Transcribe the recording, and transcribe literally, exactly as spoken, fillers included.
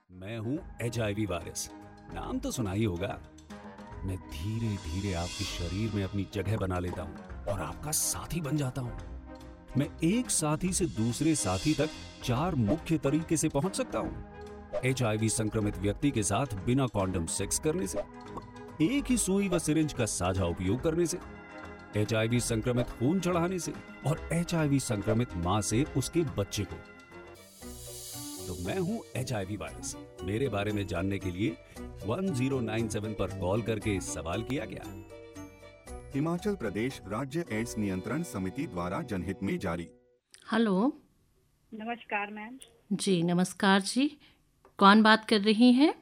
मैं हूं H I V virus, नाम तो सुना ही होगा। मैं धीरे धीरे आपके शरीर में अपनी जगह बना लेता हूं और आपका साथी बन जाता हूं। मैं एक साथी से दूसरे साथी तक चार मुख्य तरीके से पहुंच सकता हूं। एच आई वी संक्रमित व्यक्ति के साथ बिना कॉन्डम सेक्स करने से, एक ही सुई व सिरिंज का साझा उपयोग करने से, एच आई वी संक्रमित खून चढ़ाने से और एच आई वी संक्रमित मां से उसके बच्चे को। तो मैं हूं एच आई वी वायरस। मेरे बारे में जानने के लिए वन ज़ीरो नाइन सेवन पर कॉल करके सवाल किया गया। हिमाचल प्रदेश राज्य एड्स नियंत्रण समिति द्वारा जनहित में जारी। हेलो। नमस्कार मैम। जी नमस्कार जी, कौन बात कर रही हैं?